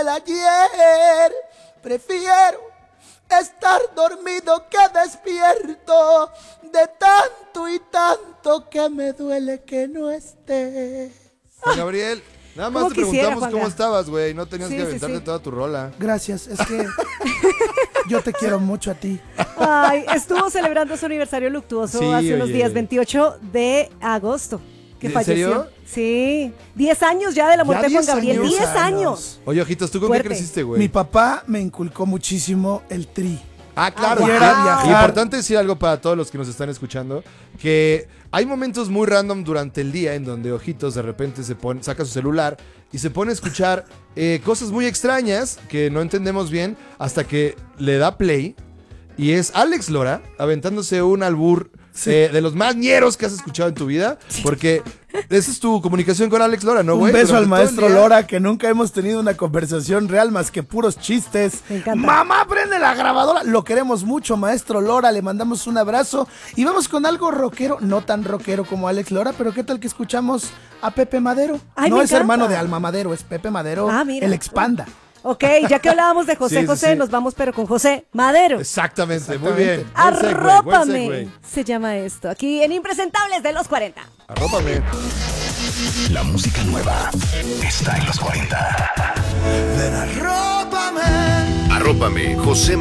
del ayer. Prefiero estar dormido que despierto, de tanto y tanto que me duele que no estés. Juan Gabriel, nada más te preguntamos cómo estabas, güey. No tenías que aventarte toda tu rola. Gracias, es que yo te quiero mucho a ti. Ay, estuvo celebrando su aniversario luctuoso hace unos días, 28 de agosto, que falleció. ¿En serio? Sí, 10 años ya de la muerte de Juan Gabriel, 10 años. Oye, Ojitos, ¿tú con qué creciste, güey? Mi papá me inculcó muchísimo el tri. Ah, claro. Y era viajar. Importante decir algo para todos los que nos están escuchando, que hay momentos muy random durante el día en donde Ojitos de repente saca su celular y se pone a escuchar cosas muy extrañas que no entendemos bien hasta que le da play y es Alex Lora aventándose un albur de los más ñeros que has escuchado en tu vida, porque esa es tu comunicación con Alex Lora, ¿no, güey? Un beso al Durante todo maestro el día. Lora, que nunca hemos tenido una conversación real más que puros chistes. Me encanta. Mamá, prende la grabadora. Lo queremos mucho, maestro Lora. Le mandamos un abrazo. Y vamos con algo rockero, no tan rockero como Alex Lora, pero ¿qué tal que escuchamos a Pepe Madero? Ay, no me es encanta. hermano de Alma Madero, es Pepe Madero, Mira. el Expanda. Ok, ya que hablábamos de José Sí, José, sí. nos vamos pero con José Madero. Exactamente, muy bien. Buen Arrópame, segue. se llama esto, aquí en Impresentables de los 40. Arrópame. La música nueva está en los 40. Ven, arrópame. Arrópame, José